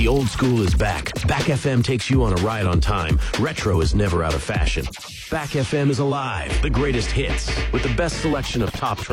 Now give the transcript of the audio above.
The old school is back. Back FM takes you on a ride on time. Retro is never out of fashion. Back FM is alive. The greatest hits with the best selection of top